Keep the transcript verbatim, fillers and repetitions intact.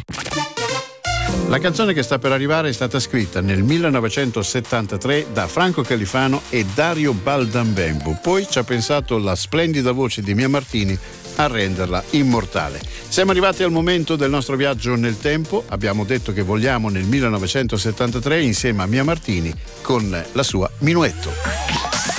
La canzone che sta per arrivare è stata scritta nel millenovecentosettantatré da Franco Califano e Dario Baldambembu. Poi ci ha pensato la splendida voce di Mia Martini a renderla immortale. Siamo arrivati al momento del nostro viaggio nel tempo. Abbiamo detto che vogliamo nel millenovecentosettantatré insieme a Mia Martini con la sua Minuetto.